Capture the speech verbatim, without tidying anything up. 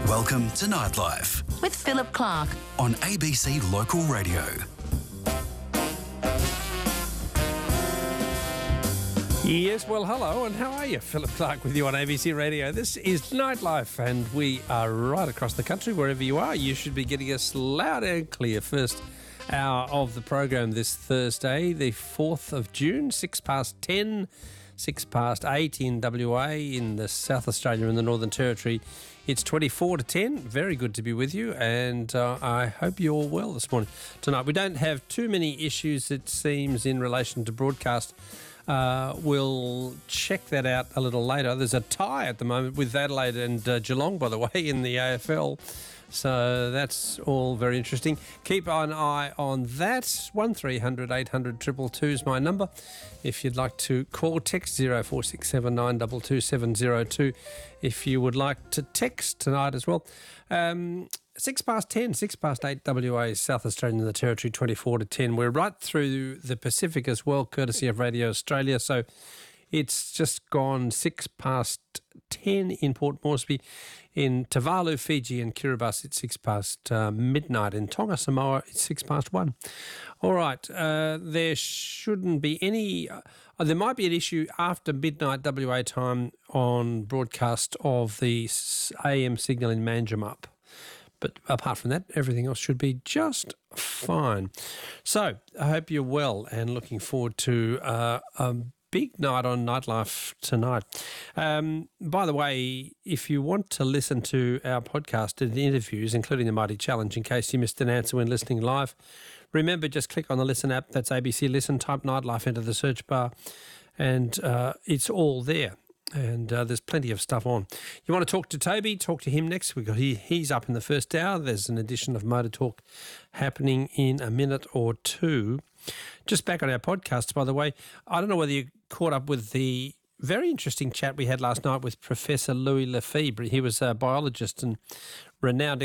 Welcome to Nightlife with Philip Clark on A B C Local Radio. Yes, well, hello, and how are you? Philip Clark with you on A B C Radio. This is Nightlife, and we are right across the country. Wherever you are, you should be getting us loud and clear. First hour of the program this Thursday, the fourth of June, six past ten, six past eight in W A, in the South Australia and the Northern Territory. It's twenty-four to ten. Very good to be with you, and uh, I hope you're all well this morning. Tonight, we don't have too many issues, it seems, in relation to broadcast. Uh, we'll check that out a little later. There's a tie at the moment with Adelaide and uh, Geelong, by the way, in the A F L. So that's all very interesting. Keep an eye on that. one three hundred eight hundred two two two is my number. If you'd like to call, text zero four six seven nine two two seven zero two if you would like to text tonight as well. Um, Six past ten, six past eight W A, South Australia and the Territory, twenty-four to ten. We're right through the Pacific as well, courtesy of Radio Australia. So it's just gone six past ten in Port Moresby. In Tuvalu, Fiji and Kiribati, it's six past uh, midnight. In Tonga, Samoa, it's six past one. All right, uh, there shouldn't be any... Uh, there might be an issue after midnight W A time on broadcast of the A M signal in Manjimup. But apart from that, everything else should be just fine. So I hope you're well and looking forward to uh, a big night on Nightlife tonight. Um, by the way, if you want to listen to our podcast and the interviews, including the Mighty Challenge, in case you missed an answer when listening live, remember, just click on the Listen app. That's A B C Listen. Type Nightlife into the search bar and uh, it's all there. And uh, there's plenty of stuff on. You want to talk to Toby? Talk to him next week. He, he's up in the first hour. There's an edition of Motor Talk happening in a minute or two. Just back on our podcast, by the way, I don't know whether you caught up with the very interesting chat we had last night with Professor Louis Lefebvre. He was a biologist and renowned